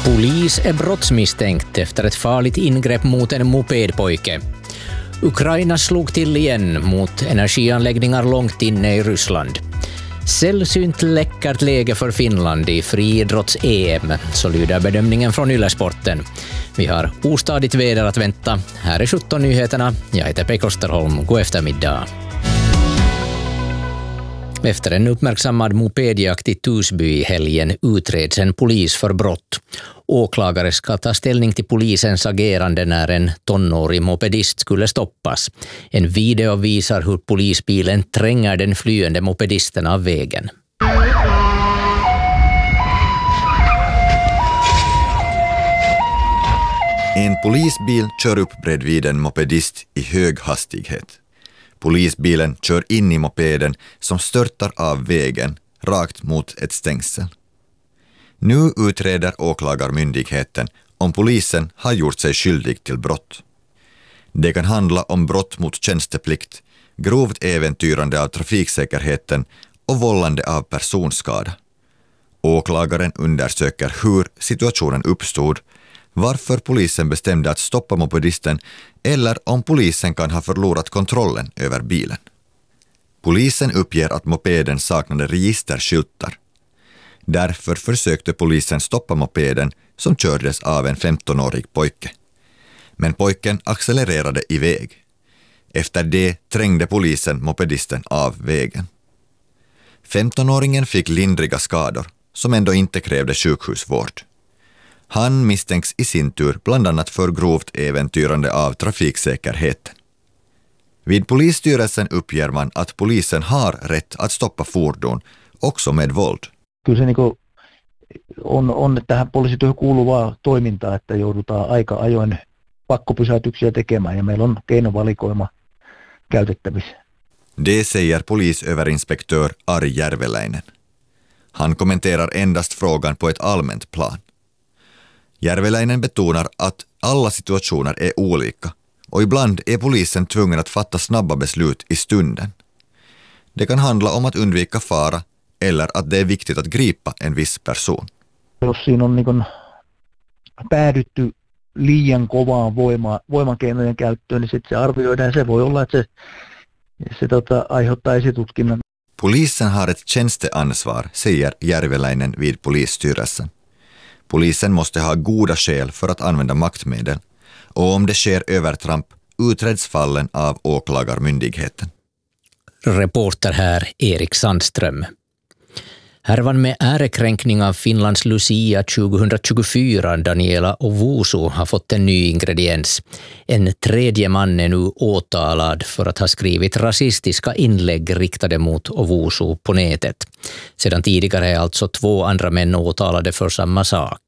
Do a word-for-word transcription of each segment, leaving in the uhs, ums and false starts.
Polis är brottsmisstänkt efter ett farligt ingrepp mot en mopedpojke. Ukraina slog till igen mot energianläggningar långt inne i Ryssland. Sällsynt läckert läge för Finland i friidrotts-E M, så lyder bedömningen från Yle-sporten. Vi har ostadigt väder att vänta. Här är sjutton nyheterna. Jag heter Pekka Osterholm. God eftermiddag. Efter en uppmärksammad mopedjakt i Tusby i helgen utreds en polis för brott. Åklagare ska ta ställning till polisens agerande när en tonårig mopedist skulle stoppas. En video visar hur polisbilen tränger den flyende mopedisten av vägen. En polisbil kör upp bredvid en mopedist i hög hastighet. Polisbilen kör in i mopeden som störtar av vägen rakt mot ett stängsel. Nu utreder åklagarmyndigheten om polisen har gjort sig skyldig till brott. Det kan handla om brott mot tjänsteplikt, grovt äventyrande av trafiksäkerheten och vållande av personskada. Åklagaren undersöker hur situationen uppstod, varför polisen bestämde att stoppa mopedisten eller om polisen kan ha förlorat kontrollen över bilen. Polisen uppger att mopeden saknade registerskyltar. Därför försökte polisen stoppa mopeden som kördes av en femtonårig pojke. Men pojken accelererade iväg. Efter det trängde polisen mopedisten av vägen. femtonåringen fick lindriga skador som ändå inte krävde sjukhusvård. Han misstänks i sin tur bland annat för grovt äventyrande av trafiksäkerheten. Vid polisstyrelsen uppger man att polisen har rätt att stoppa fordon, också med våld. Kyllä se niinku on, on tähän poliisityöhön kuuluvaa toimintaa, että joudutaan aika ajoin pakkopysäytyksiä tekemään ja meillä on keinovalikoima käytettävissä. Det säger polisöverinspektör Ari Järveläinen. Han kommenterar endast frågan på ett allmänt plan. Järveläinen betonar att alla situationer är olika och ibland är polisen tvungen att fatta snabba beslut i stunden. Det kan handla om att undvika fara eller att det är viktigt att gripa en viss person. Jos siinä on niin päädytty liian kovaan voima, voimakeinojen käyttöön, niin sitten se arvioidaan. Se voi olla, että se, se tota, aiheuttaa esitutkinnan. Polisen har ett tjänsteansvar, säger Järveläinen vid polisstyrelsen. Polisen måste ha goda skäl för att använda maktmedel, och om det sker övertramp utreds fallen av åklagarmyndigheten. Reporter här Erik Sandström. Härvan med ärekränkning av Finlands Lucia tjugohundratjugofyra, Daniela Ovusu, har fått en ny ingrediens. En tredje man är nu åtalad för att ha skrivit rasistiska inlägg riktade mot Ovusu på nätet. Sedan tidigare är alltså två andra män åtalade för samma sak.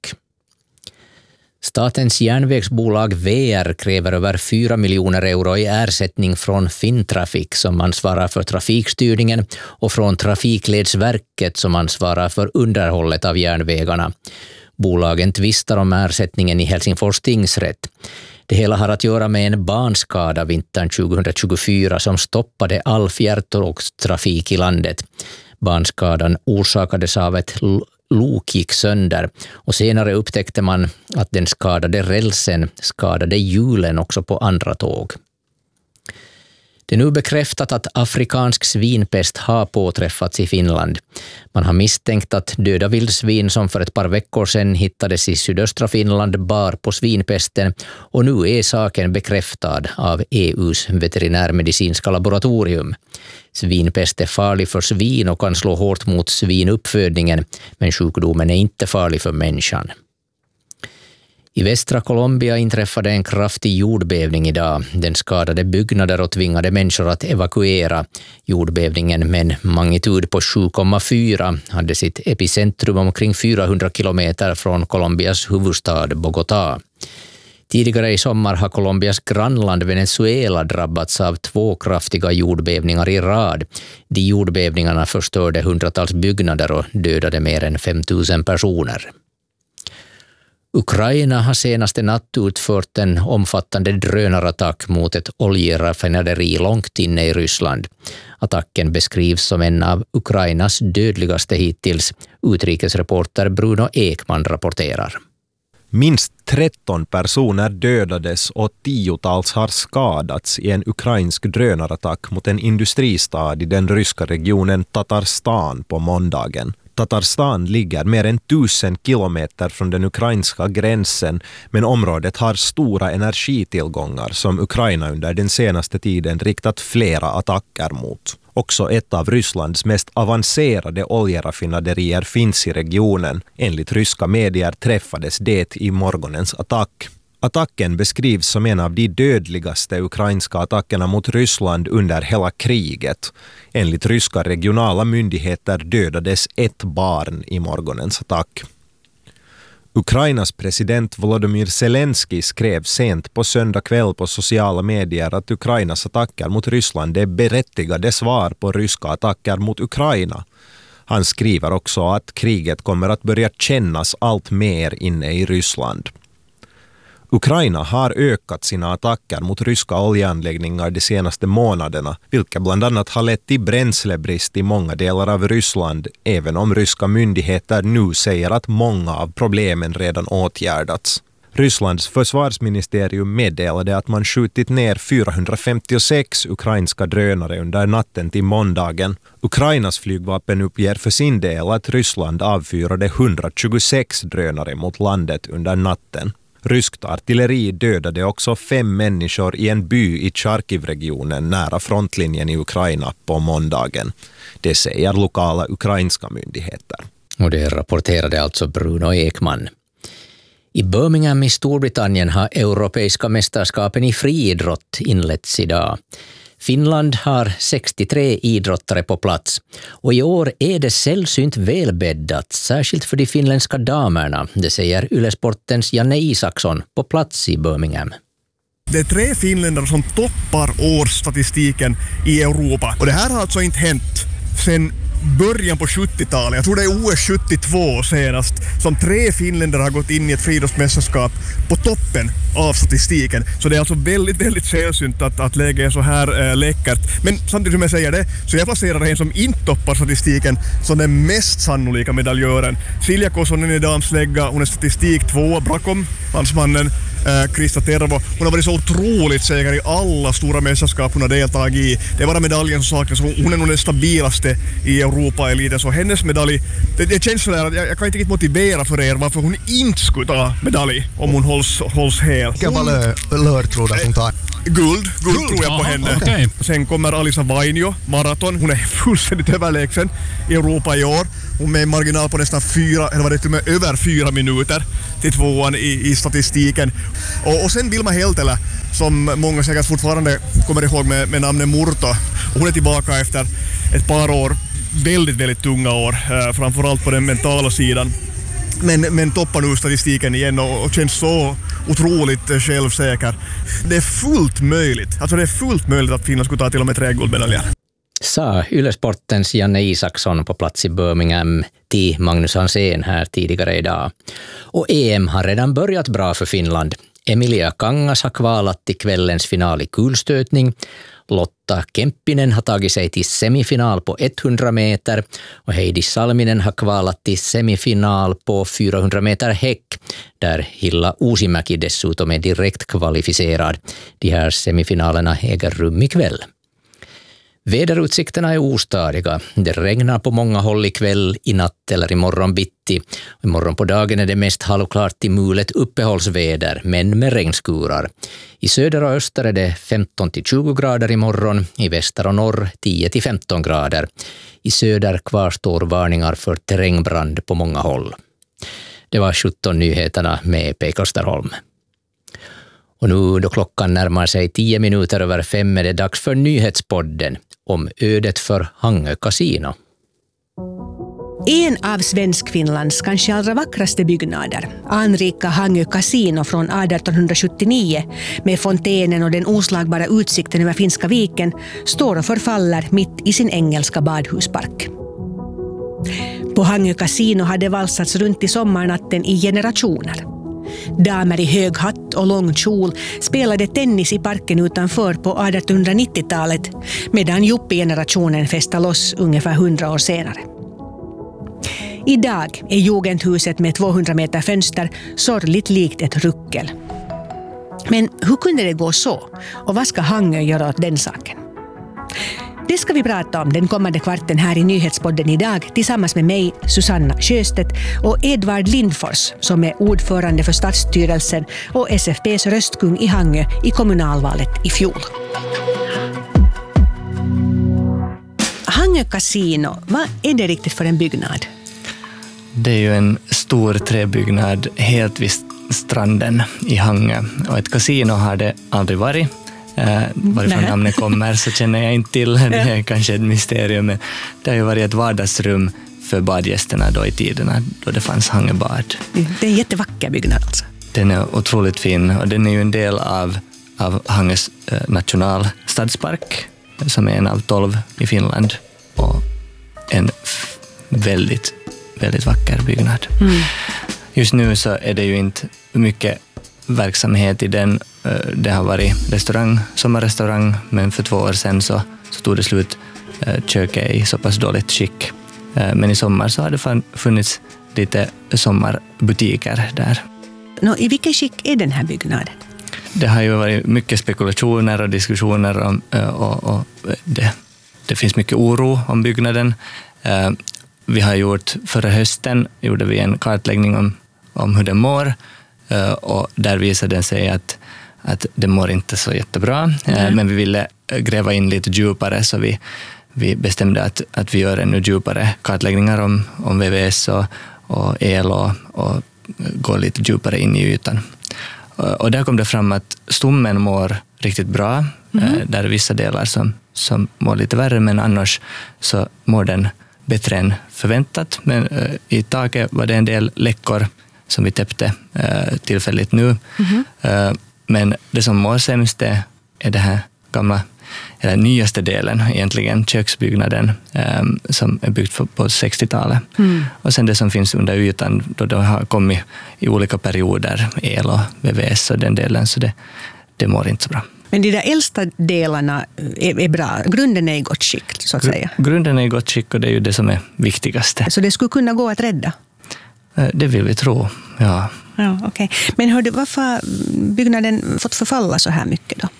Statens järnvägsbolag V R kräver över fyra miljoner euro i ersättning från Fintrafik som ansvarar för trafikstyrningen och från Trafikledsverket som ansvarar för underhållet av järnvägarna. Bolagen tvistar om ersättningen i Helsingfors tingsrätt. Det hela har att göra med en banskada vintern tjugohundratjugofyra som stoppade all fjärrtågstrafik i landet. Banskadan orsakades av ett lok gick sönder och senare upptäckte man att den skadade rälsen skadade hjulen också på andra tåg. Det är nu bekräftat att afrikansk svinpest har påträffats i Finland. Man har misstänkt att döda vildsvin som för ett par veckor sedan hittades i sydöstra Finland bar på svinpesten, och nu är saken bekräftad av E U:s veterinärmedicinska laboratorium. Svinpest är farlig för svin och kan slå hårt mot svinuppfödningen, men sjukdomen är inte farlig för människan. I västra Colombia inträffade en kraftig jordbävning idag. Den skadade byggnader och tvingade människor att evakuera. Jordbävningen med en magnitud på sju komma fyra hade sitt epicentrum omkring fyrahundra kilometer från Colombias huvudstad Bogotá. Tidigare i sommar har Colombias grannland Venezuela drabbats av två kraftiga jordbävningar i rad. De jordbävningarna förstörde hundratals byggnader och dödade mer än fem tusen personer. Ukraina har senaste natt utfört en omfattande drönarattack mot ett oljeraffinaderi långt inne i Ryssland. Attacken beskrivs som en av Ukrainas dödligaste hittills. Utrikesreporter Bruno Ekman rapporterar. Minst tretton personer dödades och tiotals har skadats i en ukrainsk drönarattack mot en industristad i den ryska regionen Tatarstan på måndagen. Tatarstan ligger mer än tusen kilometer från den ukrainska gränsen, men området har stora energitillgångar som Ukraina under den senaste tiden riktat flera attacker mot. Också ett av Rysslands mest avancerade oljeraffinaderier finns i regionen. Enligt ryska medier träffades det i morgonens attack. Attacken beskrivs som en av de dödligaste ukrainska attackerna mot Ryssland under hela kriget. Enligt ryska regionala myndigheter dödades ett barn i morgonens attack. Ukrainas president Volodymyr Zelensky skrev sent på söndag kväll på sociala medier att Ukrainas attacker mot Ryssland är berättigade svar på ryska attacker mot Ukraina. Han skriver också att kriget kommer att börja kännas allt mer inne i Ryssland. Ukraina har ökat sina attacker mot ryska oljeanläggningar de senaste månaderna, vilka bland annat har lett till bränslebrist i många delar av Ryssland, även om ryska myndigheter nu säger att många av problemen redan åtgärdats. Rysslands försvarsministerium meddelade att man skjutit ner fyrahundrafemtiosex ukrainska drönare under natten till måndagen. Ukrainas flygvapen uppger för sin del att Ryssland avfyrade hundratjugosex drönare mot landet under natten. Ryskt artilleri dödade också fem människor i en by i Charkiv-regionen nära frontlinjen i Ukraina på måndagen. Det säger lokala ukrainska myndigheter. Och det rapporterade alltså Bruno Ekman. I Birmingham i Storbritannien har europeiska mästerskapen i friidrott inletts idag. Finland har sextiotre idrottare på plats och i år är det sällsynt välbäddat, särskilt för de finländska damerna, det säger Yle-sportens Janne Isaksson på plats i Birmingham. Det är tre finländare som toppar årsstatistiken i Europa och det här har alltså inte hänt sedan början på sjuttiotalet. Jag tror det är O S sjuttiotvå senast som tre finländare har gått in i ett friidrottsmästerskap på toppen av statistiken. Så det är alltså väldigt, väldigt sällsynt att, att läget är så här äh, läckert. Men samtidigt som jag säger det så jag placerar en som inte toppar statistiken som den mest sannolika medaljören. Silja Kosonen i damslägga, hon är statistik två bakom landsmannen äh, Krista Tervo. Hon har varit så otroligt säker i alla stora mästerskap hon har deltagit i. Det är bara medaljen som saknas. Hon är nog den stabilaste i Europa-eliten, så hennes medalj, det, det känns sådär att jag, jag kan inte riktigt motivera för er varför hon inte skulle ta medalj om hon hålls, hålls hel. Vilken valör tror du att hon tar? Guld, guld, guld tror jag aha, på henne. Okay. Sen kommer Alisa Vainio, maraton. Hon är fullständigt överlägsen i Europa i år. Hon med en marginal på nästan fyra, eller vad det är, med över fyra minuter till tvåan i, i statistiken. Och, och sen Vilma Heltelä, som många säkert fortfarande kommer ihåg med, med namnet Murto. Och hon är tillbaka efter ett par år, väldigt, väldigt tunga år, eh, framförallt på den mentala sidan. Men, men toppar nu statistiken igen och, och känns så otroligt eh, självsäker. Det är fullt möjligt, alltså det är fullt möjligt att Finland skulle ta till och med tre guldmedaljer. Sa Yle-sportens Janne Isaksson på plats i Birmingham till Magnus Hansén här tidigare idag. Och E M har redan börjat bra för Finland. Emilia Kangas har kvalat till kvällens final i kulstötning. Lotta Kemppinen har tagit sig till semifinal på hundra meter och Heidi Salminen har kvalat till semifinal på fyrahundra meter häck, där Hilla Uusimäki dessutom är direkt kvalificerad. De här semifinalerna äger rum ikväll. Väderutsikterna är ostadiga. Det regnar på många håll ikväll, i natt eller imorgon bitti. Imorgon på dagen är det mest halvklart till mulet uppehållsväder, men med regnskurar. I söder och öster är det femton till tjugo grader imorgon, i väster och norr tio till femton grader. I söder kvarstår varningar för terrängbrand på många håll. Det var sjutton nyheterna med P. Kosterholm. Och nu då klockan närmar sig tio minuter över fem är det dags för nyhetspodden om ödet för Hangö Casino. En av Svenskfinlands kanske allra vackraste byggnader, anrika Hangö Casino från arton sjuttionio med fontänen och den oslagbara utsikten över Finska viken, står och förfaller mitt i sin engelska badhuspark. På Hangö Casino hade valsats runt i sommarnatten i generationer. Damer i hög hatt och lång kjol spelade tennis i parken utanför på artonhundranittiotalet, medan yuppie-generationen festade loss ungefär hundra år senare. Idag är Jugendhuset med tvåhundra meter fönster sorgligt likt ett ruckel. Men hur kunde det gå så? Och vad ska Hangö göra åt den saken? Det ska vi prata om den kommande kvarten här i Nyhetspodden idag tillsammans med mig, Susanna Sjöstedt, och Edvard Lindfors som är ordförande för stadsstyrelsen och S F P:s röstkung i Hangö i kommunalvalet i fjol. Hangö Casino, vad är det riktigt för en byggnad? Det är ju en stor träbyggnad helt vid stranden i Hangö. Och ett kasino har det aldrig varit. Eh, varifrån Nej. namnet kommer så känner jag inte till. Det är kanske ett mysterium. Men det har ju varit ett vardagsrum för badgästerna då i tiderna då det fanns Hangö bad. Det är en jättevacker byggnad alltså. Den är otroligt fin och den är ju en del av, av Hangös eh, nationalstadspark som är en av tolv i Finland. Och en f- väldigt, väldigt vacker byggnad. Mm. Just nu så är det ju inte mycket verksamhet i den. Det har varit restaurang, sommarrestaurang, men för två år sedan så, så tog det slut. Köket i så pass dåligt skick. Men i sommar så har det funnits lite sommarbutiker där. Nå, i vilket skick är den här byggnaden? Det har ju varit mycket spekulationer och diskussioner om, och, och det, det finns mycket oro om byggnaden. Vi har gjort, förra hösten gjorde vi en kartläggning om, om hur den mår och där visade det sig att, att det mår inte så jättebra. Mm. Men vi ville gräva in lite djupare så vi, vi bestämde att, att vi gör ännu djupare kartläggningar om, om V V S och, och el och, och går lite djupare in i ytan. Och där kom det fram att stommen mår riktigt bra. Mm. Där är vissa delar som, som mår lite värre, men annars så mår den bättre än förväntat. Men uh, i taket var det en del läckor som vi täppte uh, tillfälligt nu. Mm. Uh, men det som mår sämst är det här gamla, eller nyaste delen egentligen, köksbyggnaden um, som är byggt på sextiotalet. Mm. Och sen det som finns under ytan då det har kommit i olika perioder, el och V V S och den delen, så det, det mår inte så bra. Men de där äldsta delarna är, är bra. Grunden är i gott skick, så att säga. Grunden är i gott skick och det är ju det som är viktigaste. Så det skulle kunna gå att rädda? Det vill vi tro, ja. Ja, okej. Okay. Men hörde, varför har byggnaden fått förfalla så här mycket då?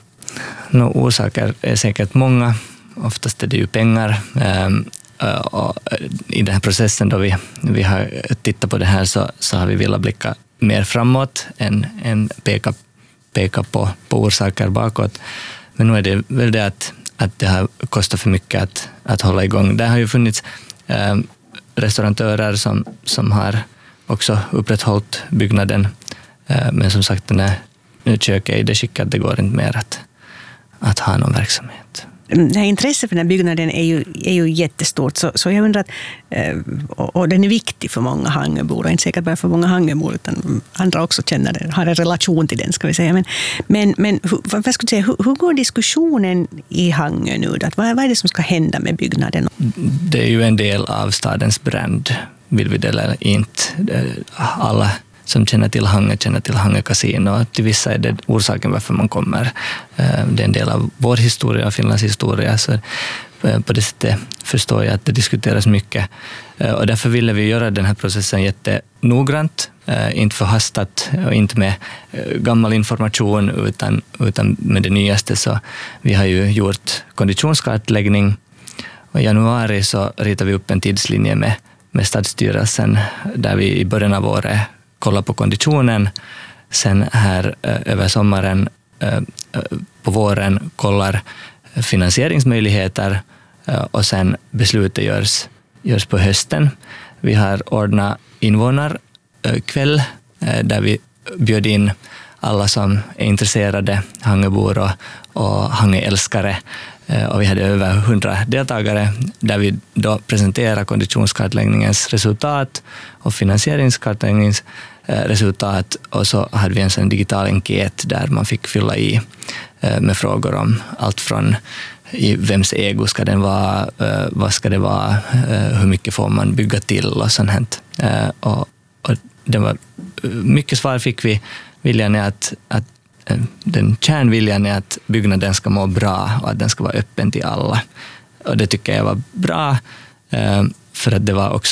No, orsaker är säkert många. Oftast är det ju pengar. Och i den här processen då vi, vi har tittat på det här så, så har vi velat blicka mer framåt än, än peka, peka på, på orsaker bakåt. Men nu är det väl det att, att det har kostat för mycket att, att hålla igång. Det har ju funnits eh, restauratörer som, som har också upprätthållit byggnaden. Eh, men som sagt, den här köket är i det skick att det går inte mer att, att ha någon verksamhet. Det här intresset för den här byggnaden är ju, är ju jättestort, så, så jag undrar att, och, och den är viktig för många Hangöbor, och inte säkert bara för många Hangöbor utan andra också känner det, har en relation till den, ska vi säga. Men, men, men vad ska jag säga, hur, hur går diskussionen i Hangö nu? Att vad, vad är det som ska hända med byggnaden? Det är ju en del av stadens brand, vill vi det eller inte. Alla som känner till Hangö känner till Hangö Casino. Till vissa är det orsaken varför man kommer. Det är en del av vår historia, Finlands historia. Så på det sättet förstår jag att det diskuteras mycket. Och därför ville vi göra den här processen jättenoggrant. Inte förhastat och inte med gammal information utan, utan med det nyaste. Så vi har ju gjort konditionskartläggning. Och i januari så ritar vi upp en tidslinje med, med stadsstyrelsen där vi i början av året kolla på konditionen, sen här eh, över sommaren eh, på våren kollar finansieringsmöjligheter eh, och sen beslutet görs, görs på hösten. Vi har ordnat invånarkväll eh, där vi bjöd in alla som är intresserade, Hangöbor och, och Hangöälskare, eh, och vi hade över hundra deltagare där vi då presenterar konditionskartläggningens resultat och finansieringskartläggningens resultat, och så hade vi en sån digital enkät där man fick fylla i med frågor om allt från i vems ego ska den vara, vad ska det vara, hur mycket får man bygga till och sånt här. Och, och det var mycket svar fick vi. Viljan är att, att den kärnviljan är att byggnaden ska må bra och att den ska vara öppen till alla. Och det tycker jag var bra, för att det var också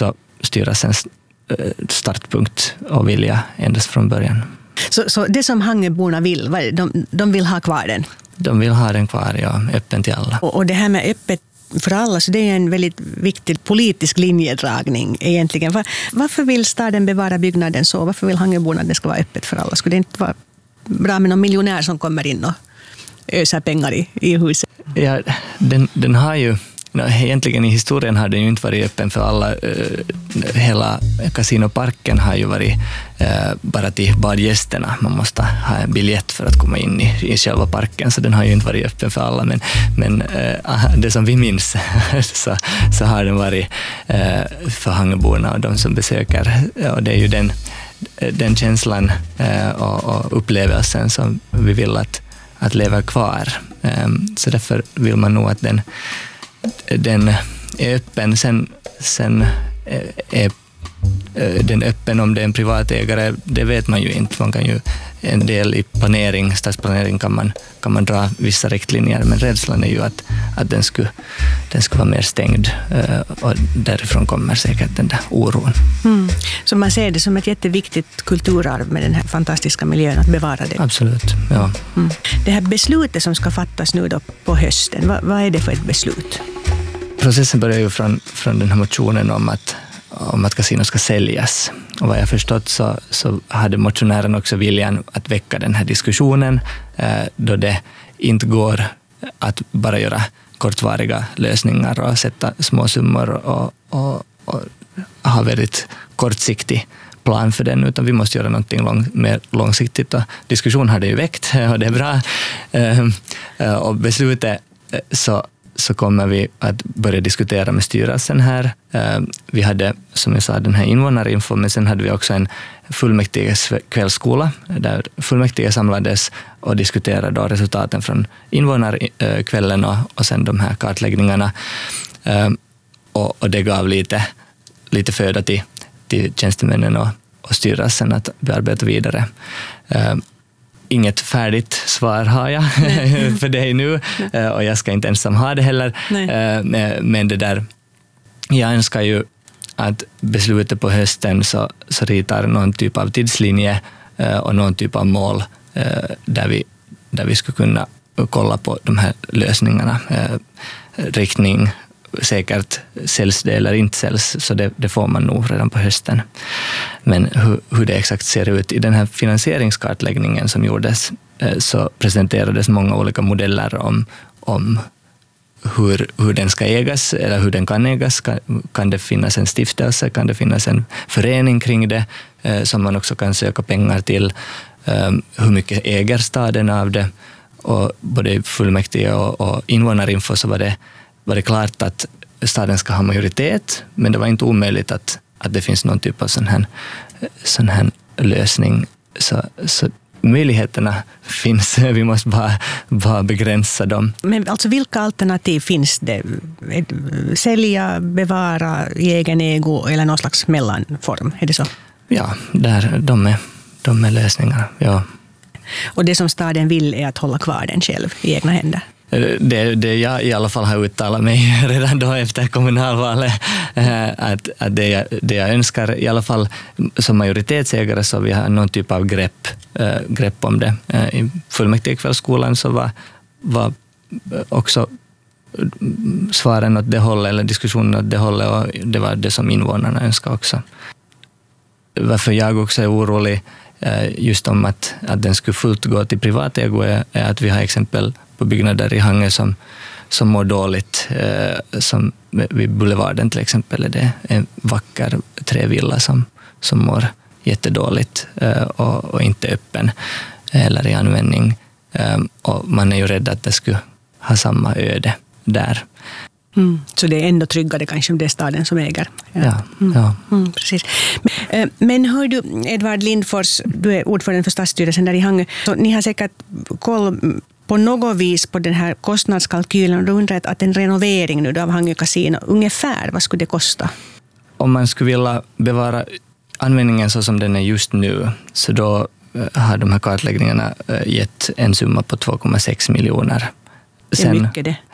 styrelsens startpunkt och vilja endast från början. Så, så det som Hangeborna vill, de, de vill ha kvar den? De vill ha den kvar, ja, öppen till alla. Och, och det här med öppet för alla, så det är en väldigt viktig politisk linjedragning egentligen. Var, varför vill staden bevara byggnaden så? Varför vill Hangeborna att det ska vara öppet för alla? Skulle det inte vara bra med någon miljonär som kommer in och ösar pengar i, i huset? Ja, den, den har ju, no, egentligen i historien har den ju inte varit öppen för alla. Hela kasinoparken har ju varit eh, bara till badgästerna. Man måste ha en biljett för att komma in i, i själva parken, så den har ju inte varit öppen för alla. Men, men eh, det som vi minns så, så har den varit eh, för Hangeborna och de som besöker. Och det är ju den, den känslan eh, och, och upplevelsen som vi vill att, att leva kvar. Eh, så därför vill man nog att den den är öppen. Sen, sen är den öppen om det är en privatägare, det vet man ju inte. Man kan ju en del i planering, stadsplanering kan man, kan man dra vissa riktlinjer, men rädslan är ju att, att den, skulle, den skulle vara mer stängd, och därifrån kommer säkert den där oron. Mm. Så man ser det som ett jätteviktigt kulturarv med den här fantastiska miljön, att bevara det? Absolut, ja. Mm. Det här beslutet som ska fattas nu då på hösten, vad, vad är det för ett beslut? Processen börjar ju från, från den här motionen om att om att kasino ska säljas. Och vad jag förstått så, så hade motionären också viljan att väcka den här diskussionen, eh, då det inte går att bara göra kortvariga lösningar och sätta små summor och, och, och ha väldigt kortsiktig plan för den, utan vi måste göra någonting lång, mer långsiktigt. Och diskussion har det ju väckt och det är bra. Eh, och beslutet så så kommer vi att börja diskutera med styrelsen här. Vi hade, som jag sa, den här invånarinfo, men sen hade vi också en fullmäktiges kvällsskola där fullmäktige samlades och diskuterade då resultaten från invånarkvällen och, och sen de här kartläggningarna. Och, och det gav lite, lite föda till, till tjänstemännen och, och styrelsen att bearbeta vidare. Inget färdigt svar har jag för dig nu, och jag ska inte ensam ha det heller. Nej. Men det där, jag önskar ju att beslutet på hösten så, så ritar någon typ av tidslinje och någon typ av mål där vi, där vi skulle kunna kolla på de här lösningarna. Riktning, säkert säljs det eller inte säljs, så det, det får man nog redan på hösten. Men hur, hur det exakt ser ut i den här finansieringskartläggningen som gjordes, så presenterades många olika modeller om, om hur, hur den ska ägas eller hur den kan ägas. Kan, kan det finnas en stiftelse, kan det finnas en förening kring det som man också kan söka pengar till, hur mycket äger staden av det, och både fullmäktige och, och invånarinfo så var det var det klart att staden ska ha majoritet, men det var inte omöjligt att, att det finns någon typ av sån här, sån här lösning. Så, så möjligheterna finns, vi måste bara, bara begränsa dem. Men alltså vilka alternativ finns det? Sälja, bevara, i egen ego eller någon slags mellanform, är det så? Ja, där, de, är, de är lösningar, ja. Och det som staden vill är att hålla kvar den själv i egna händer? Det, det jag i alla fall har uttalat mig redan då efter kommunalvalet, att, att det, jag, det jag önskar i alla fall som majoritetsägare, så vi har någon typ av grepp, grepp om det. I fullmäktigekvällsskolan så var, var också svaren åt det hållet, eller diskussionen åt det hållet, och det var det som invånarna önskar också. Varför jag också är orolig just om att, att den skulle fullt gå till privatägo är, är att vi har exempel på byggnader i Hangö som, som mår dåligt, eh, som vid Boulevarden till exempel är det en vacker trävilla som, som mår jättedåligt eh, och, och inte öppen eller i användning, eh, och man är ju rädd att det skulle ha samma öde där. Mm. Så det är ändå tryggare kanske om det är staden som äger. Ja, ja. Mm. ja. Mm, precis. Men, men hör du, Edvard Lindfors, du är ordförande för stadsstyrelsen där i Hangö, så ni har säkert koll på något vis på den här kostnadskalkylen, och du undrar att en renovering nu av Hangö kasino, ungefär vad skulle det kosta? Om man skulle vilja bevara användningen så som den är just nu, så då har de här kartläggningarna gett en summa på två komma sex miljoner. Det är mycket det.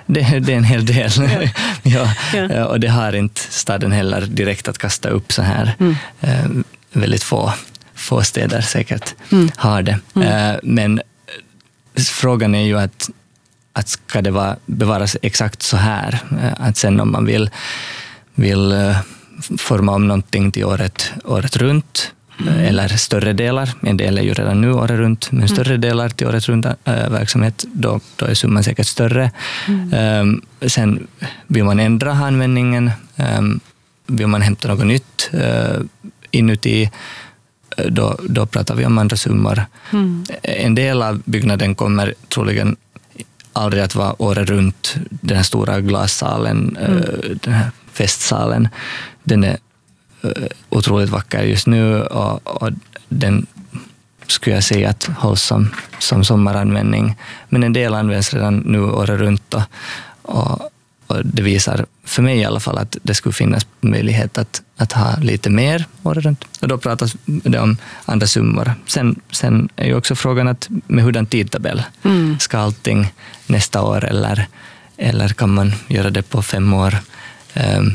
det, det är en hel del. Ja. ja. Ja. Och det har inte staden heller direkt att kasta upp så här. Mm. Eh, väldigt få, få städer säkert mm. har det. Mm. Eh, men frågan är ju att, att ska det vara, bevaras exakt så här? Eh, att sen om man vill, vill eh, forma om någonting till året, året runt, Mm. eller större delar, en del är ju redan nu året runt, men större delar till året runt äh, verksamhet, då, då är summan säkert större. Mm. Um, sen vill man ändra användningen, um, vill man hämta något nytt uh, inuti, då, då pratar vi om andra summor. Mm. En del av byggnaden kommer troligen aldrig att vara året runt, den här stora glassalen, mm. uh, den här festsalen, den är otroligt vacker just nu och, och den skulle jag säga att hålls som, som sommaranvändning. Men en del används redan nu året runt och, och, och det visar för mig i alla fall att det skulle finnas möjlighet att, att ha lite mer året runt. Och då pratas det om andra summor. Sen, sen är ju också frågan att med hurdan tidtabell mm. ska allting nästa år eller, eller kan man göra det på fem år? Um,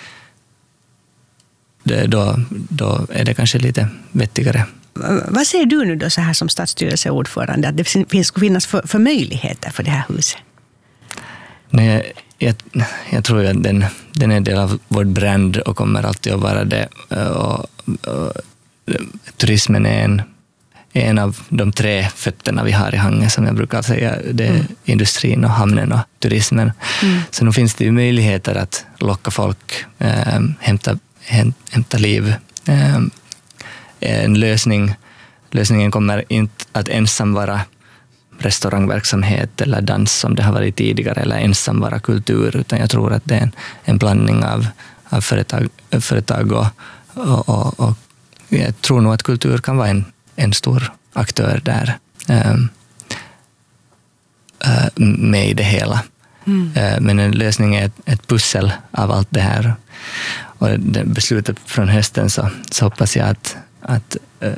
Då, då är det kanske lite vettigare. Vad säger du nu då så här som stadsstyrelseordförande att det finns, skulle finnas för, för möjligheter för det här huset? Nej, jag, jag tror att den, den är en del av vår brand och kommer alltid att vara det. Och, och, turismen är en, en av de tre fötterna vi har i Hangö, som jag brukar säga. Det är mm. industrin och hamnen och turismen. Mm. Så nu finns det ju möjligheter att locka folk, äh, hämta hämta liv. En lösning, lösningen kommer inte att ensam vara restaurangverksamhet eller dans som det har varit tidigare, eller ensam vara kultur, utan jag tror att det är en, en blandning av, av företag, företag och, och, och, och jag tror nog att kultur kan vara en, en stor aktör där um, uh, med i det hela. Mm. Uh, men en lösning är ett, ett pussel av allt det här. Och det beslutet från hösten så, så hoppas jag att, att uh,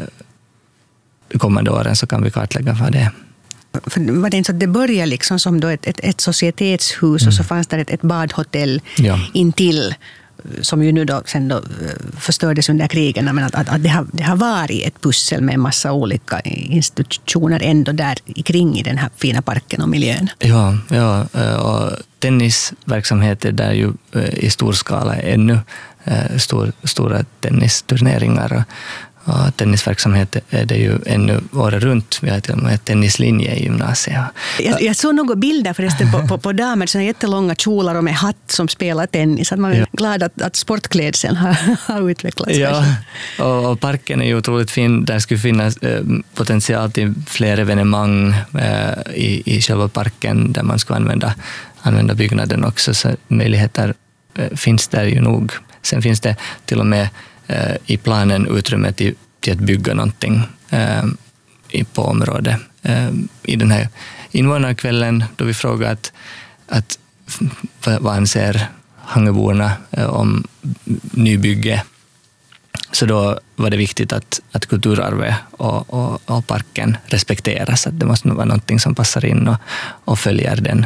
de kommande åren så kan vi kartlägga vad det är. För var det inte så att det började liksom som då ett, ett, ett societetshus mm. och så fanns det ett, ett badhotell ja. intill som ju nu då, sen då förstördes under krigen, men att, att, att det, har, det har varit ett pussel med en massa olika institutioner ändå där kring i den här fina parken och miljön. Ja, ja och tennisverksamheter där ju i stor skala ännu stor, stora tennisturneringar och, och tennisverksamhet är det ju ännu året runt. Vi har till och med tennislinje i gymnasiet. Jag, jag såg några bilder förresten på, på, på damer, såna jättelånga kjolar och med hatt som spelar tennis. Att man är ja. glad att, att sportklädseln har, har utvecklats. Ja, och, och parken är ju otroligt fin. Där skulle finnas eh, potential till fler evenemang eh, i, i själva parken där man ska använda, använda byggnaden också. Så möjligheter eh, finns där ju nog. Sen finns det till och med eh, i planen utrymme till, till att bygga någonting eh, på området. Eh, I den här invånarkvällen då vi frågade att, att vad anser Hangöborna eh, om nybygge, så då var det viktigt att, att kulturarvet och, och, och parken respekteras. Att det måste vara någonting som passar in och, och följer den,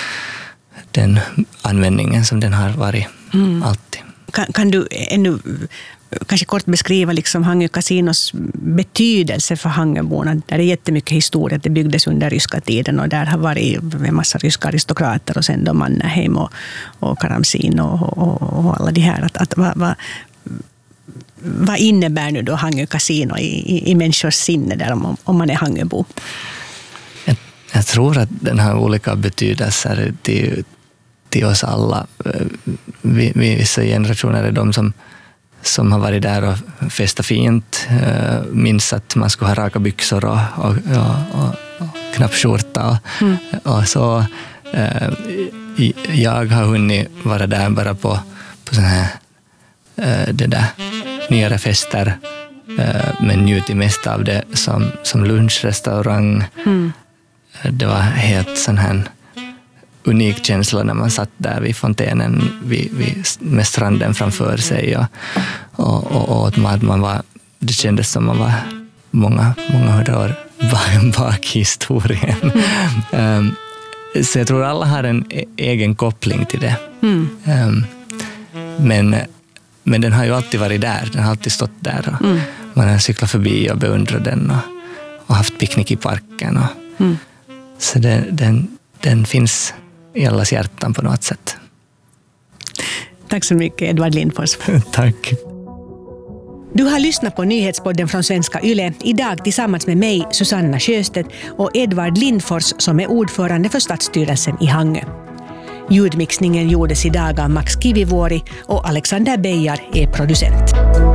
den användningen som den har varit mm. alltid. Kan, kan du ännu kanske kort beskriva liksom Hangö kasinos betydelse för Hangöborna? Där är jättemycket historia. Det byggdes under ryska tiden och där har varit en massa ryska aristokrater och sen då Mannerheim och, och Karamzin och, och, och alla de här. Att, att, vad, vad, vad innebär nu då Hangö kasino i, i, i människors sinne där om, om man är Hangöbo? Jag, jag tror att den har olika betydelser till till oss alla. Vi, vi vissa generationer är de som, som har varit där och festat fint. Minns att man skulle ha raka byxor och, och, och, och, och knappskjorta och, mm. och så. Jag har hunnit vara där bara på, på såna här det där, nyare fester, men njutit mest av det som, som lunchrestaurang. Mm. Det var helt sån här unik känsla när man satt där vid fontänen vid, vid, med stranden framför sig och, och, och åt mat. Man var, det kändes som man var många, många hundra år bak i historien. Mm. um, Så jag tror alla har en e- egen koppling till det. Mm. Um, men, men den har ju alltid varit där. Den har alltid stått där. Och Mm. man har cyklat förbi och beundrat den. Och, och haft picknick i parken. Och, Mm. Så det, den, den finns i allas hjärtan på något sätt. Tack så mycket, Edvard Lindfors. Tack. Du har lyssnat på nyhetspodden från Svenska Yle, idag tillsammans med mig, Susanna Sjöstedt, och Edvard Lindfors som är ordförande för stadsstyrelsen i Hangö. Ljudmixningen gjordes idag av Max Kivivuori och Alexander Beijar är producent.